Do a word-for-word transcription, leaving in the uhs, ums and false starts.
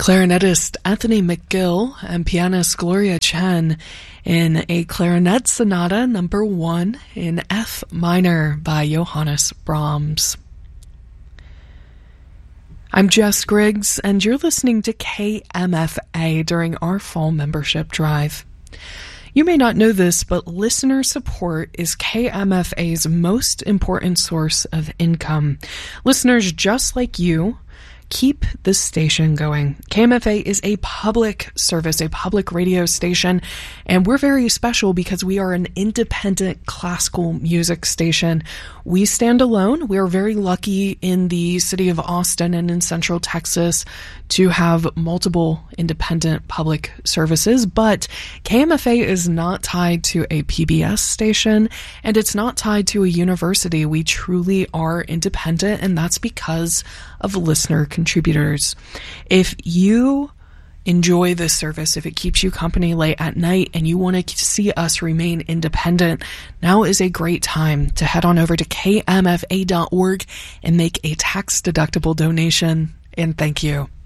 Clarinetist Anthony McGill and pianist Gloria Chen in a clarinet sonata number one in F minor by Johannes Brahms. I'm Jess Griggs, and you're listening to K M F A during our fall membership drive. You may not know this, but listener support is K M F A's most important source of income. Listeners just like you keep this station going. K M F A is a public service, a public radio station, and we're very special because we are an independent classical music station. We stand alone. We're very lucky in the city of Austin and in Central Texas to have multiple independent public services, but K M F A is not tied to a P B S station, and it's not tied to a university. We truly are independent, and that's because of listener contributors. If you enjoy this service, if it keeps you company late at night and you want to see us remain independent, now is a great time to head on over to K M F A dot org and make a tax-deductible donation. And thank you.